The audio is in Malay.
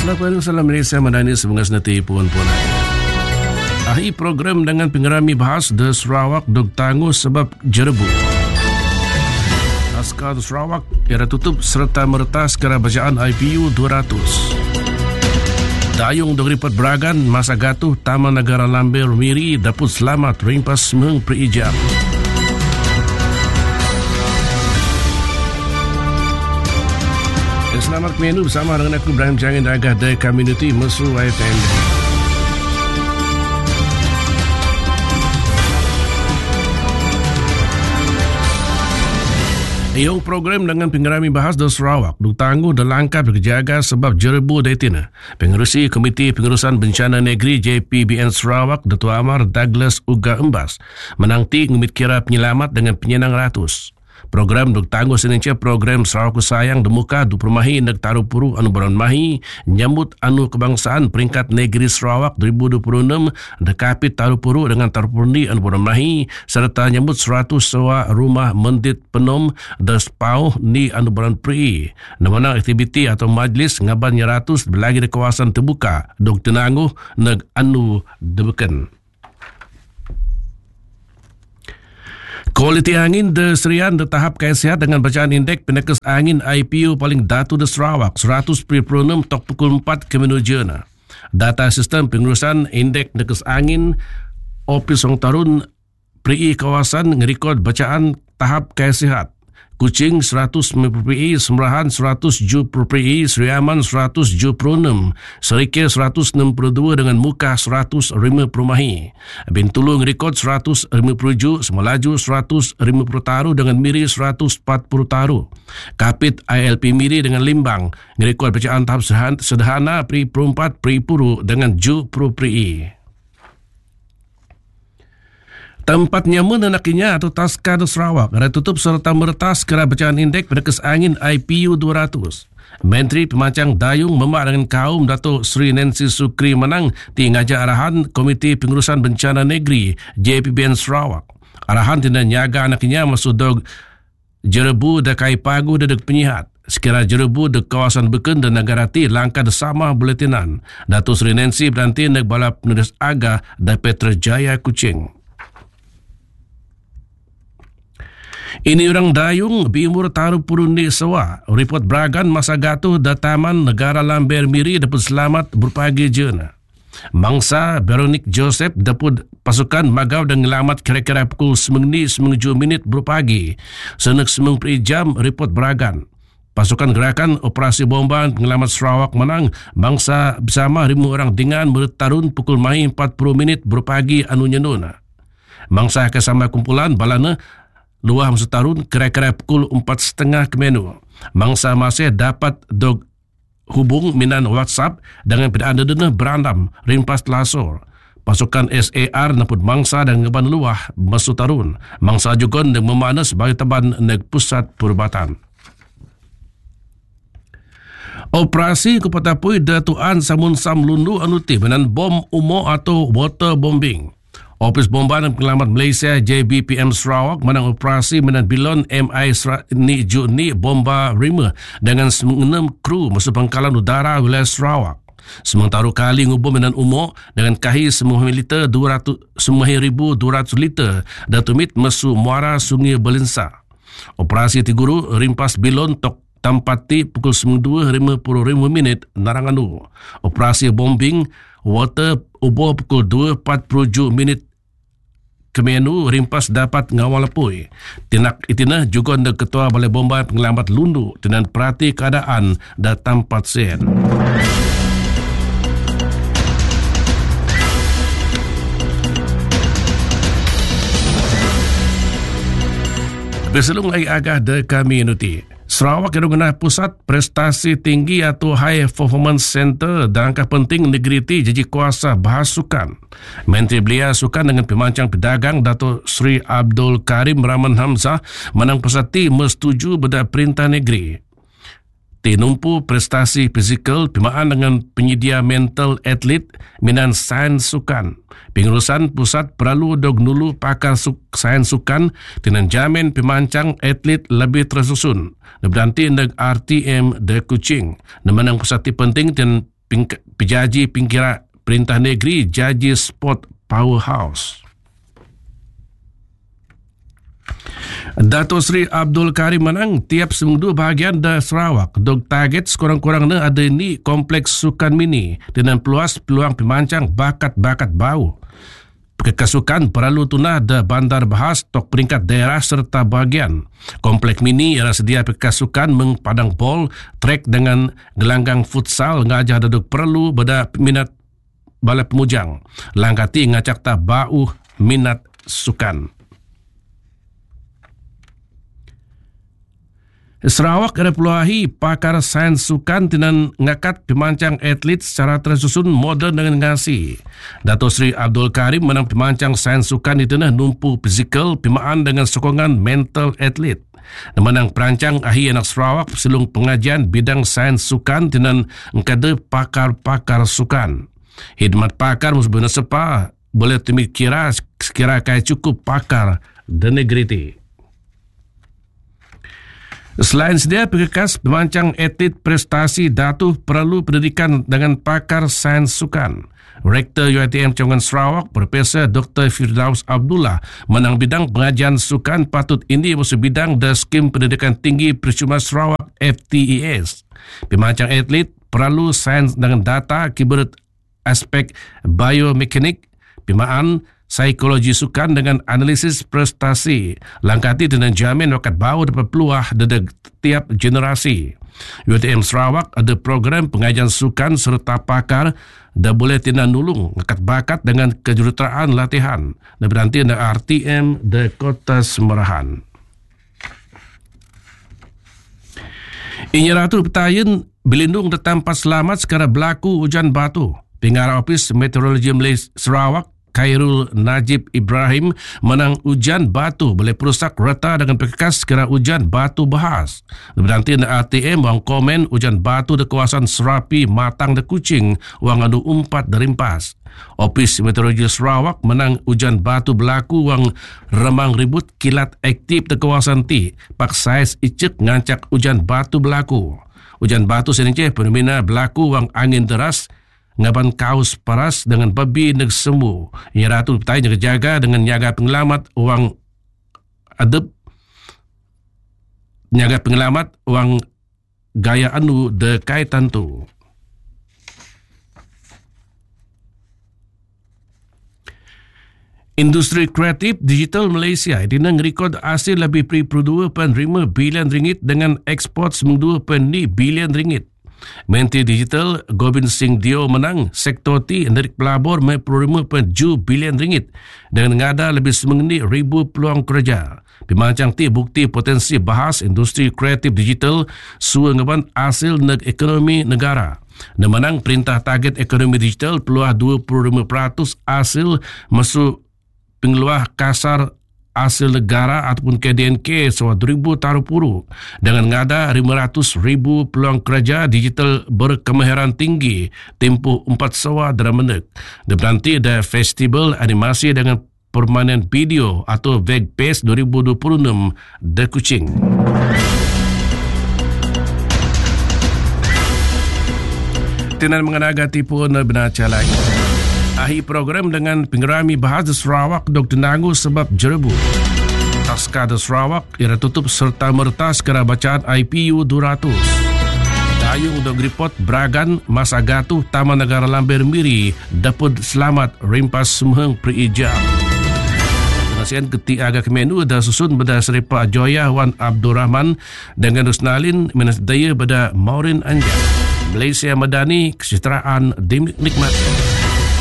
Assalamualaikum salam Malaysia Madani sebengas nanti puan-puan. Akhir program dengan pengerami bahas The Sarawak dog tangguh sebab jerebu. Askar The Sarawak era tutup serta merta sekara bacaan IPU 200. Dayung dog report Bragan masa gatuh Taman Negara Lambir Miri dapat selamat rimpas semeng perijam. Selamat menu bersama dengan aku Ibrahim Jangin Dagah dari Community Mesru ITN. Iau program dengan pengerami bahas The Sarawak duk tangguh dan langkah berjaga sebab jerebu daitina. Pengerusi Komiti Pengurusan Bencana Negeri JPBN Sarawak Datuk Amar Douglas Uga Embas menanti ngumit kira penyelamat dengan penyenang ratus. Program duk tangguh seninca program Sarawak Sayang Demuka du Permahi Neg Taruh Puru Anu Baron Mahi nyambut Anu Kebangsaan Peringkat Negeri Sarawak 2026 dekapit Taruh Puru dengan Taruh Purni Anu Baron Mahi serta nyambut 100 sewa rumah mendit penom despau ni Anu Baron Pri. Namunang aktiviti atau majlis ngaban 100 berlagi di kawasan terbuka duk tenangguh neg Anu Debeken. Kualiti angin de Serian de tahap kaya dengan bacaan indeks penekes angin IPU paling datu de Sarawak 100.6 tok pukul 4 ke menujana. Data sistem pengurusan indeks penekes angin Opis Ong Tarun PRI kawasan ngerekod bacaan tahap kaya sihat. Kuching 100 PPI, Semerahan 100 PPI, Seri Aman 100 PPI, Serike 162 dengan Muka 100 Rima Perumahi. Bintulu ngerekod 150 Semelaju 150 taruh dengan Miri 140 taruh. Kapit ILP Miri dengan Limbang ngerekod bacaan tahap sederhana PRI Perumpat PRI Puru dengan Ju PRI. Tempat nyaman anakinya atau Taska de Sarawak ada tutup serta merta sekera bacaan indeks penekes angin IPU 200. Menteri Pemancang Dayung memak dengan kaum Datuk Seri Nancy Sukri Menang di ngajak arahan Komiti Pengurusan Bencana Negeri JPBN Sarawak. Arahan tindak nyaga anakinya masuk dog jerebu dekai pagu dedek penyihat. Sekira jerebu de kawasan Beken dan Nagarati langkah bersama buletinan. Datuk Seri Nancy berhenti neg balap penulis agah dan Petrajaya Kuching. Ini orang dayung bimur Taruh Purundi Sewa. Report Bragan masa gatuh da Taman Negara Lambir Miri dapat selamat berpagi jena. Mangsa Veronik Joseph dapat pasukan magau dan ngelamat kira-kira pukul 9:07 berpagi. Senek semeng jam report Bragan. Pasukan gerakan Operasi Bomba Ngelamat Sarawak Menang bangsa bersama 5 orang dengan bertarun pukul mai 40 berpagi anu nyenuna. Mangsa kesama kumpulan balana luah masuk tarun kira-kira pukul 4.30 ke menu. Mangsa masih dapat dog hubung minan WhatsApp dengan pedaan dedena berandam rimpas lasor. Pasukan SAR naput mangsa dan ngeban luah masuk tarun. Mangsa juga yang memana sebagai teban neg pusat perubatan. Operasi Kupatapui Datuan Samun Sam Lundu anuti menan bom umo atau water bombing. Opis Bomba dan Penyelamat Malaysia JBPM Sarawak menang operasi menan bilon MI ni Juni Bomba Rima dengan 6 kru masuk pangkalan udara wilayah Sarawak. Sementara kali ngubur menan umur dengan kahi 1,200 liter dan tumit masuk muara Sungai Belinsa. Operasi Tiguru rimpas bilon tok tampati pukul 9.55 Naranganu. Operasi bombing water ubur pukul 2.47 ke menu rimpas dapat ngawal lepui. Tinak itina juga ada Ketua Balai Bomba Penyelamat Lundu dengan perhati keadaan dan tempat sen. Beselung lagi agak de community. Sarawak kena pusat prestasi tinggi atau High Performance Center dan angka penting negeri ti jadi kuasa bahas sukan. Menteri Belia Sukan dengan pemancang pedagang Datuk Seri Abdul Karim Rahman Hamzah menang pesati mesetuju benda perintah negeri. Tinumpu prestasi fizikal pimaan dengan penyedia mental atlet minan sains sukan. Pengurusan pusat perlu dog nulu pakar sains sukan dengan jamin pemancang atlet lebih tersusun. Berhenti neg RTM de Kuching. Menang pusat penting dan Pejaji Pingkira Perintah Negeri Jaji Sport Powerhouse. Dato' Sri Abdul Karim menang tiap seminggu bahagian da Sarawak. Dog target sekurang-kurangnya ada ni kompleks sukan mini dengan peluas peluang pemancang bakat-bakat bau. Kekasukan perlu tunah da bandar bahas tok peringkat daerah serta bahagian. Kompleks mini ialah sedia kekasukan mengpadang bol, trek dengan gelanggang futsal ngajah daduk perlu beda minat bala pemujang. Langkati ngacak ta bau minat sukan. Sarawak ada peluahi pakar sains sukan dengan ngakat pemancang atlet secara tersusun moden dengan ngasi. Dato' Sri Abdul Karim menang pemancang sains sukan itu numpu fizikal pimaan dengan sokongan mental atlet. Menang perancang ahi anak Sarawak selung pengajian bidang sains sukan dengan ngkade pakar-pakar sukan. Hidmat pakar musbuna sepa boleh timik kira sekira kaya cukup pakar dan negriti. Selain sedia pekekas pemancang atlet prestasi Datuh perlu pendidikan dengan pakar sains sukan. Rektor UiTM Cawangan Sarawak, Profesor Dr. Firdaus Abdullah menang bidang pengajian sukan patut ini musuh bidang da skim pendidikan tinggi Percuma Sarawak FTES. Pemancang atlet perlu sains dengan data kiberut aspek biomekanik, pimaan, psikologi sukan dengan analisis prestasi. Langkati dengan jamin wakat bau dapat peluah dari tiap generasi. UiTM Sarawak ada program pengajian sukan serta pakar dan boleh tina nulung wakat bakat dengan kejuruteraan latihan. Dan berhenti dengan RTM di Kota Semerahan. Ini ratu petayan berlindung tanpa selamat sekarang berlaku hujan batu. Pengarah Ofis Meteorologi Malaysia Sarawak Khairul Najib Ibrahim menang hujan batu boleh perusak rata dengan perkekas kira hujan batu bahas. Berhenti dengan RTM wang komen hujan batu di kawasan Serapi Matang de Kuching wang adu 4 dari Rimpas. Ofis Meteorologi Sarawak menang hujan batu berlaku wang remang ribut kilat aktif di kawasan ti. Pak saiz icek ngancak hujan batu berlaku. Hujan batu senince fenomena berlaku wang angin deras ngaban kaus paras dengan babi neg semu. Ia ratu petai jaga dengan nyaga penyelamat wang adep nyaga penyelamat wang gaya anu de kaitan tu. Industri kreatif digital Malaysia dinang rekod hasil lebih dari 2.5 bilion ringgit dengan ekspor 2.2 bilion ringgit. Menteri Digital Gobind Singh Dio menang sektor T dari pelabur 5.7 bilion ringgit dengan ngada lebih semengni ribu peluang kerja. Pemancang T bukti potensi bahas industri kreatif digital sua ngaban hasil ekonomi negara. Dan menang perintah target ekonomi digital peluah 25% hasil masuk pengeluar kasar hasil negara ataupun KDNK sewa 2000 tarupuru dengan ngada 500,000 peluang kerja digital berkemahiran tinggi tempoh 4 sewa dalam menit. Dan nanti ada festival animasi dengan permainan video atau VegPace 2026 di Kuching. Tinan mengenagati pun benar calai. Akhir program dengan penggerami bahasa Sarawak Dr. Nangu sebab jerebu. Taska de Sarawak ia tutup serta merta sekara bacaan IPU 200. Dayung untuk report Bragan masa gatuh Taman Negara Lambir Miri dapat selamat rimpas semheng perijam. Penasihan keti agak menu dah susun pada Seripa Joya Wan Abdul Rahman dengan Rusnalin Minas Daya pada Maureen Anjar. Malaysia Madani, kesejahteraan, nikmat.